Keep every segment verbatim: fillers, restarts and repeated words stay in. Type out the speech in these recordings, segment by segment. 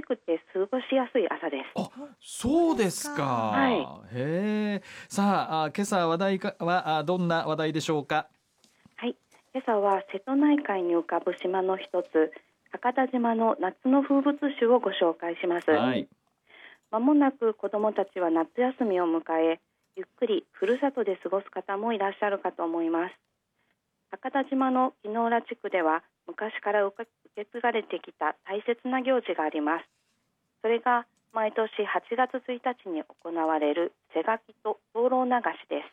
くて過ごしやすい朝です。 あ、そうですか。 はい。 へえ。さあ、あ今朝話題かはあどんな話題でしょうか。 はい。今朝は瀬戸内海に浮かぶ島の一つ、博多島の夏の風物詩をご紹介します。 はい。 まもなく子どもたちは夏休みを迎え、ゆっくりふるさとで過ごす方もいらっしゃるかと思います。博多島の木の浦地区では昔から受け継がれてきた大切な行事があります。それが毎年はちがつついたちに行われる瀬垣と灯籠流しです。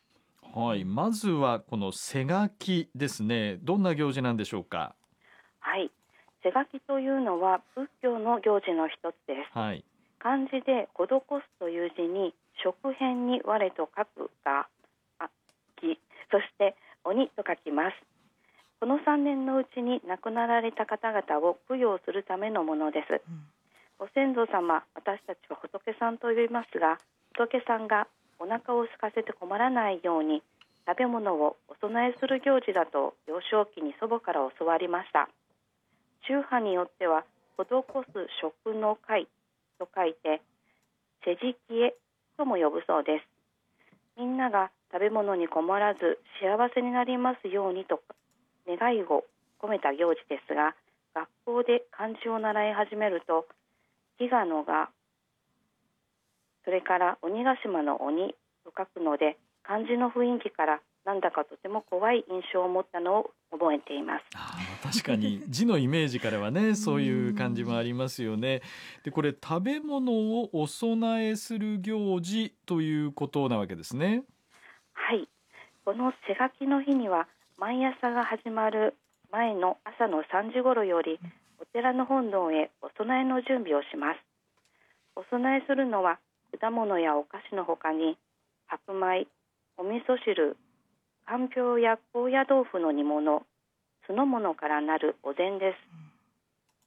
はい。まずはこの瀬垣ですね。どんな行事なんでしょうか。 はい。瀬垣というのは仏教の行事の一つです。 はい。 漢字で施すという字に食辺に我と書くがあき、そして鬼と書きます。このさんねんのうちに亡くなられた方々を供養するためのものです。うん、ご先祖様、私たちは仏さんと呼びますが、仏さんがお腹を空かせて困らないように食べ物をお供えする行事だと幼少期に祖母から教わりました。宗派によっては施す食の会と書いて世辞えとも呼ぶそうです。みんなが食べ物に困らず幸せになりますようにと願いを込めた行事ですが、学校で漢字を習い始めると飢餓のが、それから鬼ヶ島の鬼と書くので、漢字の雰囲気からなんだかとても怖い印象を持ったのを覚えています。 あ、確かに字のイメージからはねそういう感じもありますよね。でこれ食べ物をお供えする行事ということなわけですね。 はい。この瀬垣の日には毎朝が始まる前の朝のさんじ頃よりお寺の本堂へお供えの準備をします。お供えするのは果物やお菓子のほかに白米、お味噌汁、かんぴょうや高野豆腐の煮物、酢の物からなるお膳です。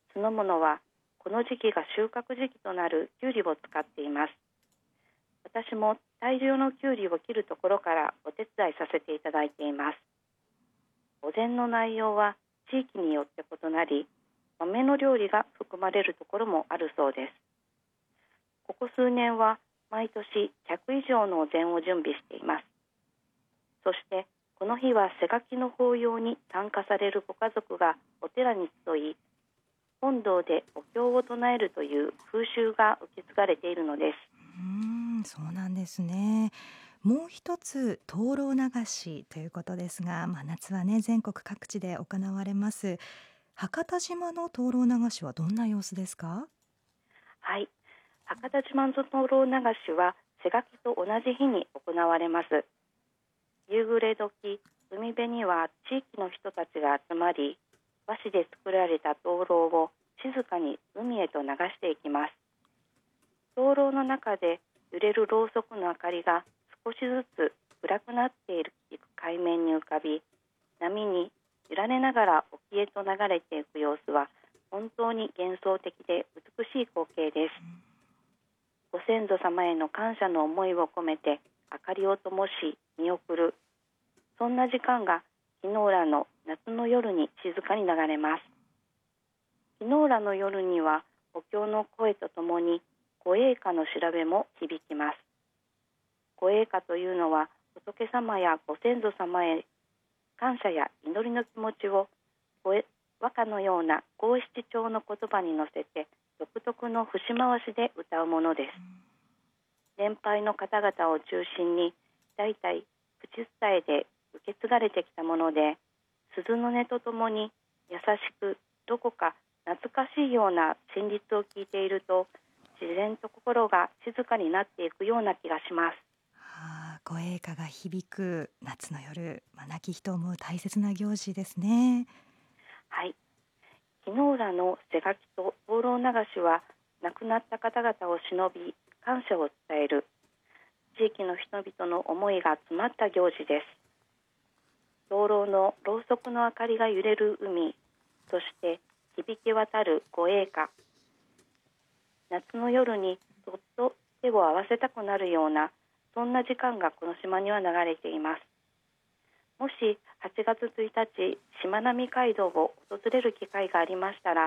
酢の物はこの時期が収穫時期となるきゅうりを使っています。私も大量のきゅうりを切るところからお手伝いさせていただいています。お膳の内容は地域によって異なり、豆の料理が含まれるところもあるそうです。ここ数年は毎年ひゃく以上のお膳を準備しています。そしてこの日は瀬垣の法要に参加されるご家族がお寺に集い、本堂でお経を唱えるという風習が受け継がれているのです。 うーん、そうなんですね。もう一つ灯籠流しということですが、まあ、夏はね全国各地で行われます。博多島の灯籠流しはどんな様子ですか？ はい。博多島の灯籠流しは瀬垣と同じ日に行われます。夕暮れ時、海辺には地域の人たちが集まり、和紙で作られた灯籠を静かに海へと流していきます。灯籠の中で揺れるろうそくの明かりが少しずつ暗くなっていく海面に浮かび、波に揺られながら沖へと流れていく様子は本当に幻想的で美しい光景です。ご先祖様への感謝の思いを込めて明かりを灯し見送る、そんな時間が木の浦の夏の夜に静かに流れます。木の浦の夜にはお経の声とともに御栄歌の調べも響きます。御栄歌というのは仏様やご先祖様へ感謝や祈りの気持ちを和歌のような五七調の言葉に乗せて独特の節回しで歌うものです。年配の方々を中心に代々口伝えで受け継がれてきたもので、鈴の音とともに優しくどこか懐かしいような旋律を聞いていると自然と心が静かになっていくような気がします。 はあ、御栄歌が響く夏の夜、まあ、亡き人を思う大切な行事ですね。 はい。木の浦の瀬垣と灯籠流しは亡くなった方々を偲び感謝を伝える地域の人々の思いが詰まった行事です。灯籠のろうそくの明かりが揺れる海、そして響き渡る御栄歌、夏の夜にそっと手を合わせたくなるようなそんな時間がこの島には流れています。もしはちがつついたちしまなみ海道を訪れる機会がありましたら、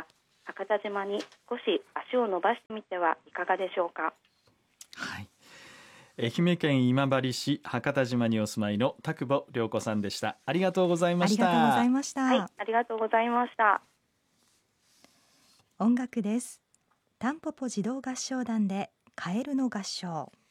博多島に少し足を伸ばしてみてはいかがでしょうか。 はい、愛媛県今治市博多島にお住まいの田久保涼子さんでした。ありがとうございました。 ありがとうございました。 はい、ありがとうございました。 音楽です。タンポポ児童合唱団でカエルの合唱。